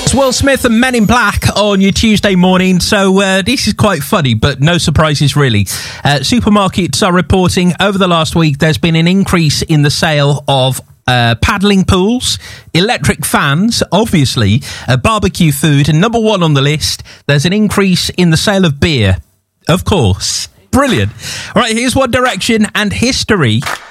It's Will Smith and Men in Black on your Tuesday morning. So this is quite funny, but no surprises really. Supermarkets are reporting over the last week there's been an increase in the sale of paddling pools, electric fans, obviously, barbecue food, and number one on the list, there's an increase in the sale of beer. Of course. Brilliant. All right, here's One Direction and History.